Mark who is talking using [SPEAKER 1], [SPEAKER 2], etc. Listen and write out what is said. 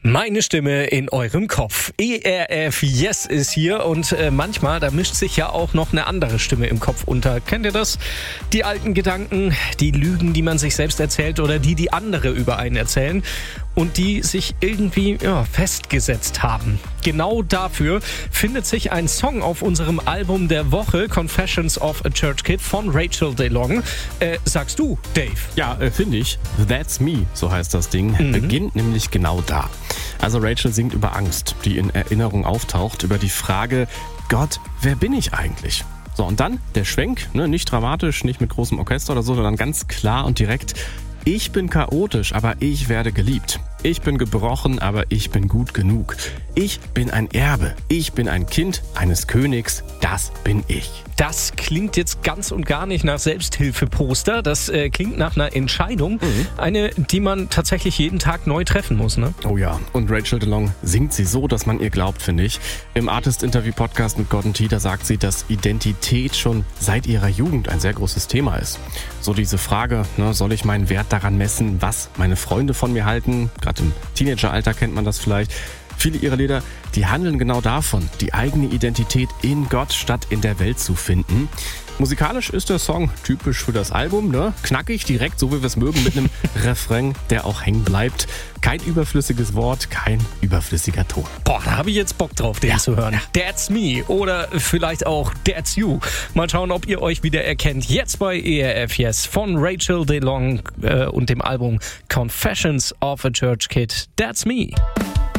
[SPEAKER 1] Meine Stimme in eurem Kopf. ERF Yes ist hier und manchmal, da mischt sich ja auch noch eine andere Stimme im Kopf unter. Kennt ihr das? Die alten Gedanken, die Lügen, die man sich selbst erzählt oder die andere über einen erzählen und die sich irgendwie festgesetzt haben. Genau dafür findet sich ein Song auf unserem Album der Woche, Confessions of a Church Kid von Rachel DeLong. Sagst du, Dave?
[SPEAKER 2] Ja, finde ich. That's Me, so heißt das Ding, beginnt nämlich genau da. Also Rachel singt über Angst, die in Erinnerung auftaucht, über die Frage, Gott, wer bin ich eigentlich? So, und dann der Schwenk, nicht dramatisch, nicht mit großem Orchester oder so, sondern ganz klar und direkt. Ich bin chaotisch, aber ich werde geliebt. Ich bin gebrochen, aber ich bin gut genug. Ich bin ein Erbe. Ich bin ein Kind eines Königs. Das bin ich.
[SPEAKER 1] Das klingt jetzt ganz und gar nicht nach Selbsthilfeposter. Das klingt nach einer Entscheidung. Eine, die man tatsächlich jeden Tag neu treffen muss, ne?
[SPEAKER 2] Oh ja, und Rachel DeLong singt sie so, dass man ihr glaubt, finde ich. Im Artist-Interview-Podcast mit Gordon T, da sagt sie, dass Identität schon seit ihrer Jugend ein sehr großes Thema ist. So diese Frage, soll ich meinen Wert daran messen, was meine Freunde von mir halten? Gerade im Teenageralter kennt man das vielleicht. Viele ihrer Lieder, die handeln genau davon, die eigene Identität in Gott statt in der Welt zu finden. Musikalisch ist der Song typisch für das Album, knackig, direkt, so wie wir es mögen, mit einem Refrain, der auch hängen bleibt. Kein überflüssiges Wort, kein überflüssiger Ton.
[SPEAKER 1] Boah, da habe ich jetzt Bock drauf, den zu hören. That's Me oder vielleicht auch That's You. Mal schauen, ob ihr euch wieder erkennt. Jetzt bei ERF Yes von Rachel DeLong und dem Album Confessions of a Church Kid. That's Me.